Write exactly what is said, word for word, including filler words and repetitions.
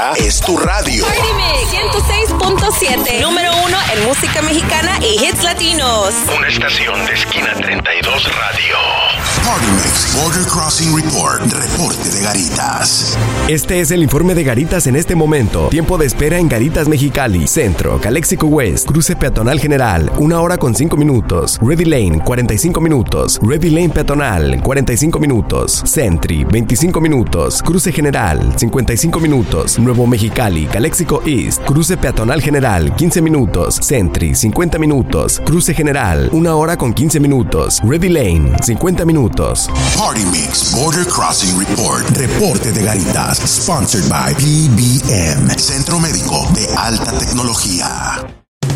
Es tu radio. Party Mix ciento seis punto siete. Número uno en música mexicana y hits latinos. Una estación de Esquina treinta y dos Radio. Party Mix Border Crossing Report. Reporte de Garitas. Este es el informe de Garitas en este momento. Tiempo de espera en Garitas Mexicali, Centro, Calexico West, Cruce Peatonal General, una hora con cinco minutos. Ready Lane, cuarenta y cinco minutos. Ready Lane Peatonal, cuarenta y cinco minutos. Sentry, veinticinco minutos. Cruce General, cincuenta y cinco minutos. Nuevo Mexicali, Calexico East, Cruce Peatonal General, quince minutos. Sentry, cincuenta minutos. Cruce General, una hora con quince minutos. Ready Lane, cincuenta minutos. Party Mix Border Crossing Report. Reporte de Garitas. Sponsored by P B M, Centro Médico de Alta Tecnología.